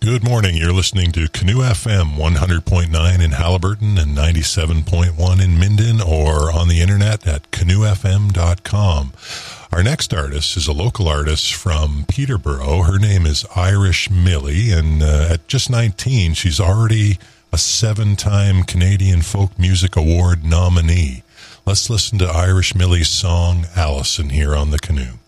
Good morning. You're listening to Canoe FM 100.9 in Halliburton and 97.1 in Minden, or on the internet at canoefm.com. Our next artist is a local artist from Peterborough. Her name is Irish Millie, and at just 19, she's already a 7-time Canadian Folk Music Award nominee. Let's listen to Irish Millie's song, Allison, here on the Canoe.